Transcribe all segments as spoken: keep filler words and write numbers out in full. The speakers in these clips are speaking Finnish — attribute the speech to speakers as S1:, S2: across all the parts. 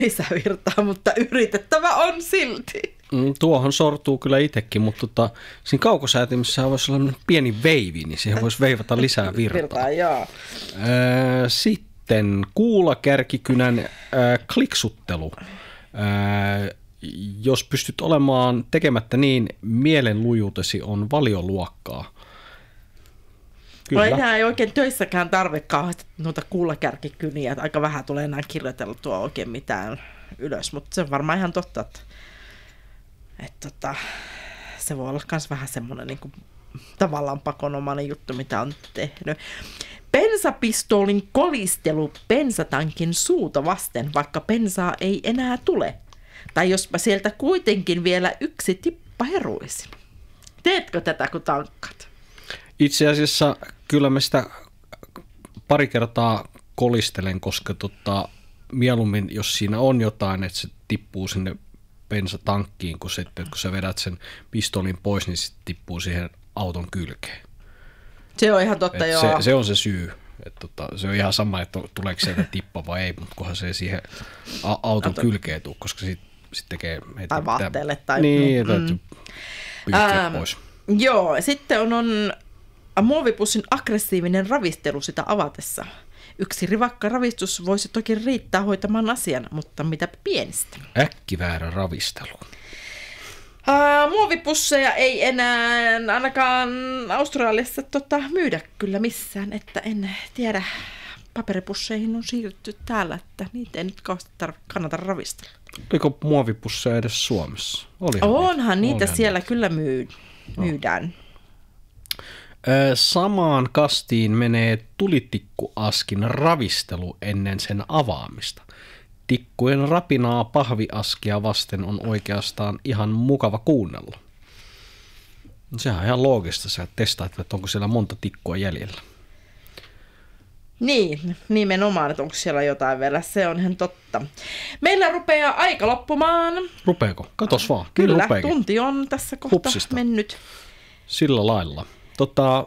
S1: lisävirtaa, mutta yritettävä on silti.
S2: Mm, tuohon sortuu kyllä itsekin, mutta tota, siinä kaukosäätimessä voisi olla pieni veivi, niin siihen voisi veivata lisää virtaa.
S1: Virtaa, joo.
S2: Öö, sitten kuulakärkikynän öö, kliksuttelu. Öö, jos pystyt olemaan tekemättä niin, mielenlujuutesi on valioluokkaa.
S1: Kyllä. Enää ei oikein töissäkään tarve kauheasti noita kuulakärkikyniä. Aika vähän tulee enää kirjoiteltua oikein mitään ylös, mutta se on varmaan ihan totta, että, että, että se voi olla myös vähän semmoinen niin kuin, tavallaan pakonomainen juttu, mitä on tehnyt. Bensapistoolin kolistelu bensatankin suuta vasten, vaikka bensaa ei enää tule. Tai jospa sieltä kuitenkin vielä yksi tippa heruisi. Teetkö tätä, kun tankkaat?
S2: Itse asiassa kyllä mä sitä pari kertaa kolistelen, koska tota, mieluummin, jos siinä on jotain, että se tippuu sinne bensatankkiin, kun sitten kun sä vedät sen pistolin pois, niin se tippuu siihen auton kylkeen.
S1: Se on ihan totta,
S2: Et
S1: joo.
S2: Se, se on se syy. Et tota, se on ihan sama, että tuleeko sieltä tippa vai ei, mutta kunhan se ei siihen a- auton Auto. kylkeen tule, koska sitten sit tekee... Heti
S1: tai vaatteelle. Tai...
S2: Niin,
S1: mm.
S2: täytyy pyyhkiä
S1: ähm,
S2: pois.
S1: Joo, sitten on, on muovipussin aggressiivinen ravistelu sitä avatessa. Yksi rivakka ravistus voisi toki riittää hoitamaan asian, mutta mitä pienistä.
S2: Äkkiväärä ravistelu.
S1: Uh, muovipusseja ei enää ainakaan Australiassa tota, myydä kyllä missään, että en tiedä. Paperipusseihin on siirrytty täällä, että niitä ei nyt kauheasti tarvitse kannata ravistella.
S2: Oliko muovipusseja edes Suomessa? Olihan
S1: Onhan niitä, niitä siellä
S2: niitä.
S1: kyllä myy- myydään.
S2: Samaan kastiin menee tulitikkuaskin ravistelu ennen sen avaamista. Tikkujen rapinaa pahviaskia vasten on oikeastaan ihan mukava kuunnella. Sehän on ihan loogista, sä testaat, että onko siellä monta tikkua jäljellä.
S1: Niin, nimenomaan, että onko siellä jotain vielä, se on ihan totta. Meillä rupeaa aika loppumaan.
S2: Rupeeko? Katos vaan.
S1: Kyllä,
S2: rupeekin.
S1: Tunti on tässä kohta
S2: Hupsista.
S1: mennyt.
S2: Sillä lailla. Tota,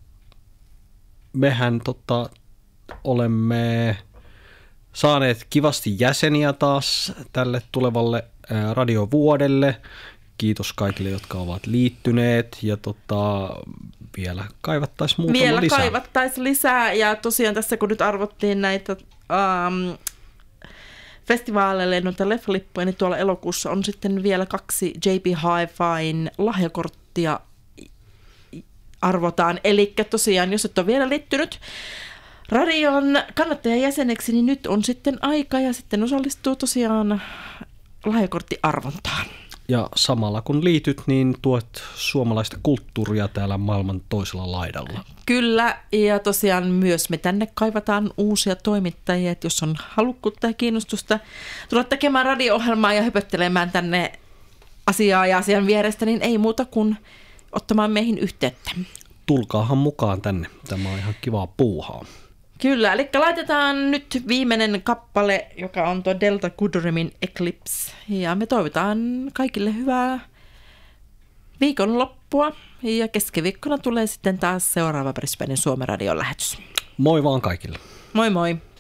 S2: mehän tota, olemme saaneet kivasti jäseniä taas tälle tulevalle ää, radiovuodelle. Kiitos kaikille, jotka ovat liittyneet ja tota, vielä kaivattaisiin muutama
S1: vielä
S2: lisää.
S1: Vielä kaivattaisiin lisää ja tosiaan tässä kun nyt arvottiin näitä ähm, festivaaleille noita leffalippuja, niin tuolla elokuussa on sitten vielä kaksi J P Hi-Fin lahjakorttia arvotaan. Eli tosiaan, jos et ole vielä liittynyt radion kannattajajäseneksi, niin nyt on sitten aika ja sitten osallistuu tosiaan lahjakorttiarvontaan.
S2: Ja samalla kun liityt, niin tuot suomalaista kulttuuria täällä maailman toisella laidalla.
S1: Kyllä, ja tosiaan myös me tänne kaivataan uusia toimittajia, että jos on halukkuutta ja kiinnostusta tulla tekemään radio-ohjelmaa ja höpöttelemään tänne asiaa ja asian vierestä, niin ei muuta kuin ottamaan meihin yhteyttä.
S2: Tulkaahan mukaan tänne. Tämä on ihan kivaa puuhaa.
S1: Kyllä, eli laitetaan nyt viimeinen kappale, joka on tuo Delta Goodrimin Eclipse. Ja me toivotaan kaikille hyvää viikonloppua. Ja keskiviikkona tulee sitten taas seuraava Brisbanein Suomen radion lähetys.
S2: Moi vaan kaikille.
S1: Moi moi.